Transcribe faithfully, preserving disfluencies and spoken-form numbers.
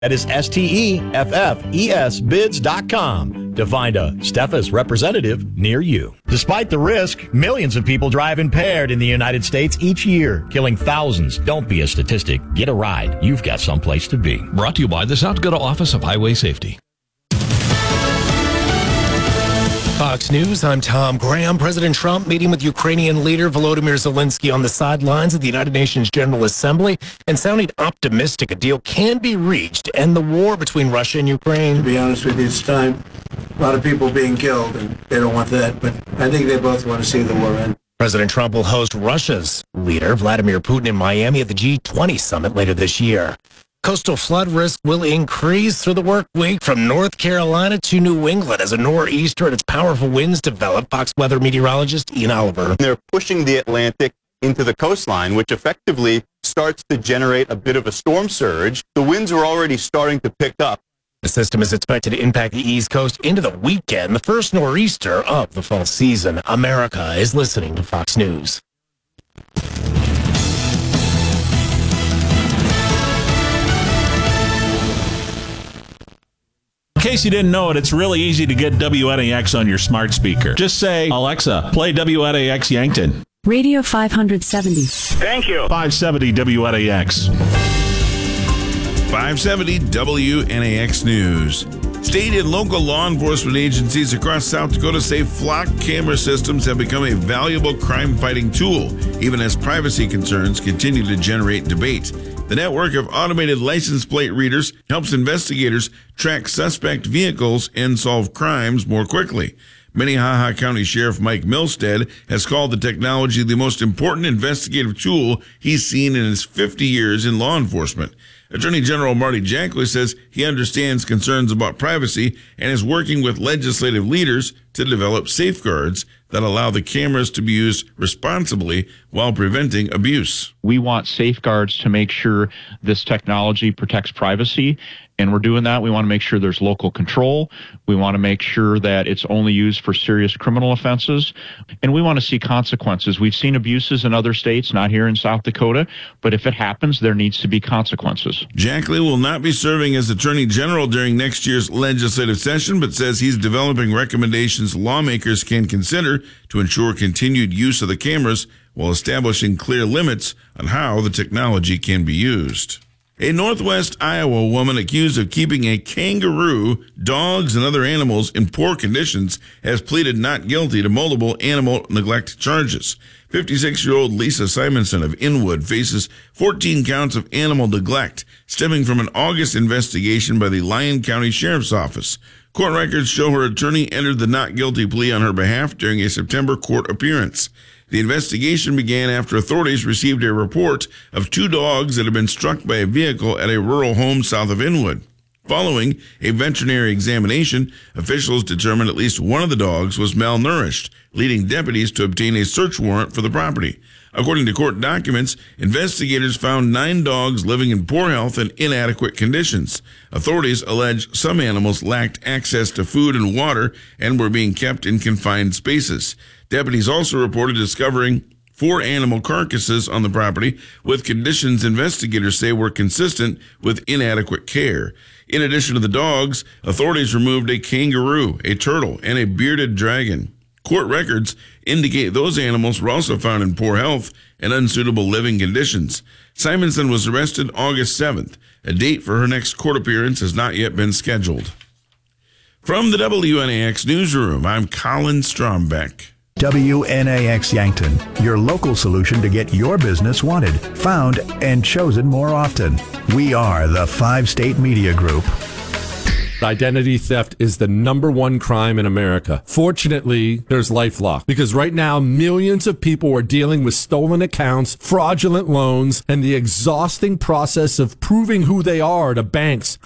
That is S T E F F E S bids dot com to find a Steffes representative near you. Despite the risk, millions of people drive impaired in the United States each year, killing thousands. Don't be a statistic. Get a ride. You've got someplace to be. Brought to you by the South Dakota Office of Highway Safety. Fox News, I'm Tom Graham. President Trump meeting with Ukrainian leader Volodymyr Zelensky on the sidelines of the United Nations General Assembly and sounding optimistic a deal can be reached to end the war between Russia and Ukraine. To be honest with you, it's time. A lot of people being killed, and they don't want that, but I think they both want to see the war end. President Trump will host Russia's leader, Vladimir Putin, in Miami at the G twenty summit later this year. Coastal flood risk will increase through the work week from North Carolina to New England as a nor'easter and its powerful winds develop. Fox weather meteorologist Ian Oliver. They're pushing the Atlantic into the coastline, which effectively starts to generate a bit of a storm surge. The winds are already starting to pick up. The system is expected to impact the East Coast into the weekend, the first nor'easter of the fall season. America is listening to Fox News. In case you didn't know it, it's really easy to get W N A X on your smart speaker. Just say, Alexa, play W N A X Yankton. Radio five seventy. Thank you. five seventy W N A X. five seventy W N A X News. State and local law enforcement agencies across South Dakota say flock camera systems have become a valuable crime-fighting tool, even as privacy concerns continue to generate debate. The network of automated license plate readers helps investigators track suspect vehicles and solve crimes more quickly. Minnehaha County Sheriff Mike Milstead has called the technology the most important investigative tool he's seen in his fifty years in law enforcement. Attorney General Marty Jackley says he understands concerns about privacy and is working with legislative leaders to develop safeguards that allow the cameras to be used responsibly while preventing abuse. We want safeguards to make sure this technology protects privacy, and we're doing that. We want to make sure there's local control. We want to make sure that it's only used for serious criminal offenses, and we want to see consequences. We've seen abuses in other states, not here in South Dakota, but if it happens, there needs to be consequences. Jackley will not be serving as Attorney General during next year's legislative session, but says he's developing recommendations lawmakers can consider to ensure continued use of the cameras while establishing clear limits on how the technology can be used. A Northwest Iowa woman accused of keeping a kangaroo, dogs, and other animals in poor conditions has pleaded not guilty to multiple animal neglect charges. fifty-six-year-old Lisa Simonson of Inwood faces fourteen counts of animal neglect stemming from an August investigation by the Lyon County Sheriff's Office. Court records show her attorney entered the not guilty plea on her behalf during a September court appearance. The investigation began after authorities received a report of two dogs that had been struck by a vehicle at a rural home south of Inwood. Following a veterinary examination, officials determined at least one of the dogs was malnourished, leading deputies to obtain a search warrant for the property. According to court documents, investigators found nine dogs living in poor health and inadequate conditions. Authorities allege some animals lacked access to food and water and were being kept in confined spaces. Deputies also reported discovering four animal carcasses on the property with conditions investigators say were consistent with inadequate care. In addition to the dogs, authorities removed a kangaroo, a turtle, and a bearded dragon. Court records indicate those animals were also found in poor health and unsuitable living conditions. Simonson was arrested August seventh. A date for her next court appearance has not yet been scheduled. From the W N A X newsroom, I'm Colin Strombeck. W N A X Yankton, your local solution to get your business wanted, found, and chosen more often. We are the Five State Media Group. Identity theft is the number one crime in America. Fortunately, there's LifeLock, because right now millions of people are dealing with stolen accounts, fraudulent loans, and the exhausting process of proving who they are to banks,